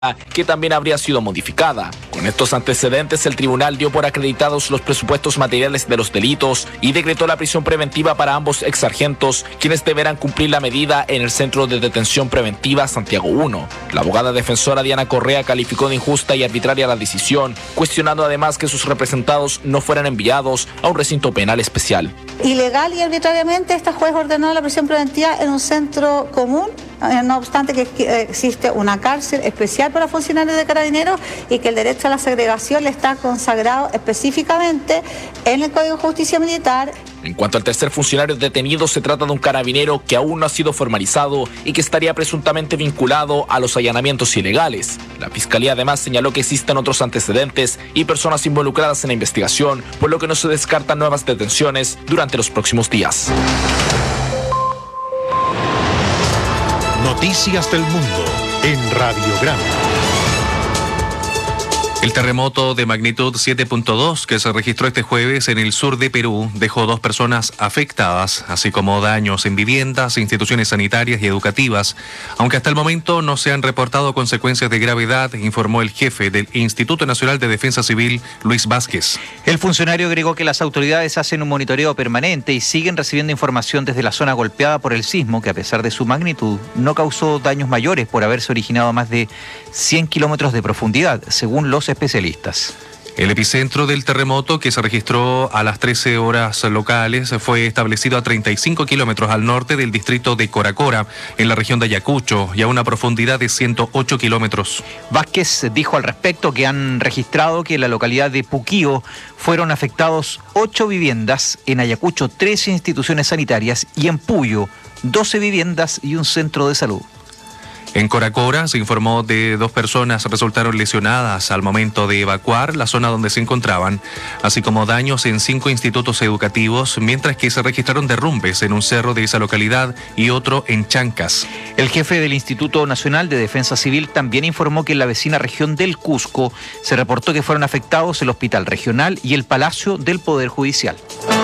que también habría sido modificada. Con estos antecedentes, el tribunal dio por acreditados los presupuestos materiales de los delitos y decretó la prisión preventiva para ambos exsargentos, quienes deberán cumplir la medida en el Centro de Detención Preventiva Santiago 1. La abogada defensora Diana Correa calificó de injusta y arbitraria la decisión, cuestionando además que sus representados no fueran enviados a un recinto penal especial. Ilegal y arbitrariamente esta juez ordenó la prisión preventiva en un centro común, no obstante que existe una cárcel especial para funcionarios de Carabineros y que el derecho a la segregación le está consagrado específicamente en el Código de Justicia Militar. En cuanto al tercer funcionario detenido, se trata de un carabinero que aún no ha sido formalizado y que estaría presuntamente vinculado a los allanamientos ilegales. La Fiscalía además señaló que existen otros antecedentes y personas involucradas en la investigación, por lo que no se descartan nuevas detenciones durante los próximos días. Noticias del Mundo en Radiograma. El terremoto de magnitud 7.2 que se registró este jueves en el sur de Perú dejó 2 personas afectadas, así como daños en viviendas, instituciones sanitarias y educativas, aunque hasta el momento no se han reportado consecuencias de gravedad, informó el jefe del Instituto Nacional de Defensa Civil, Luis Vázquez. El funcionario agregó que las autoridades hacen un monitoreo permanente y siguen recibiendo información desde la zona golpeada por el sismo, que a pesar de su magnitud no causó daños mayores por haberse originado a más de 100 kilómetros de profundidad, según los especialistas. El epicentro del terremoto, que se registró a las 13 horas locales, fue establecido a 35 kilómetros al norte del distrito de Coracora, en la región de Ayacucho, y a una profundidad de 108 kilómetros. Vázquez dijo al respecto que han registrado que en la localidad de Puquío fueron afectados 8 viviendas, en Ayacucho 13 instituciones sanitarias y en Puyo 12 viviendas y un centro de salud. En Coracora se informó de 2 personas resultaron lesionadas al momento de evacuar la zona donde se encontraban, así como daños en 5 institutos educativos, mientras que se registraron derrumbes en un cerro de esa localidad y otro en Chancas. El jefe del Instituto Nacional de Defensa Civil también informó que en la vecina región del Cusco se reportó que fueron afectados el Hospital Regional y el Palacio del Poder Judicial.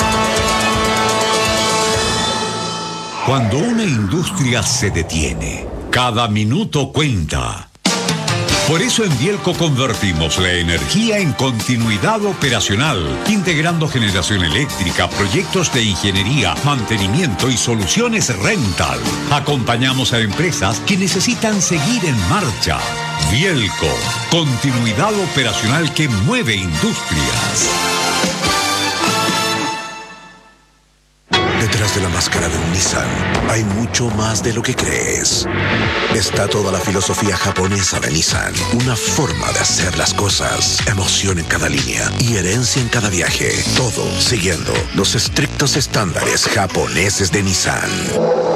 Cuando una industria se detiene, cada minuto cuenta. Por eso en Bielco convertimos la energía en continuidad operacional, integrando generación eléctrica, proyectos de ingeniería, mantenimiento y soluciones rental. Acompañamos a empresas que necesitan seguir en marcha. Bielco, continuidad operacional que mueve industrias. Detrás de la máscara de un Nissan hay mucho más de lo que crees. Está toda la filosofía japonesa de Nissan, una forma de hacer las cosas, emoción en cada línea y herencia en cada viaje. Todo siguiendo los estrictos estándares japoneses de Nissan.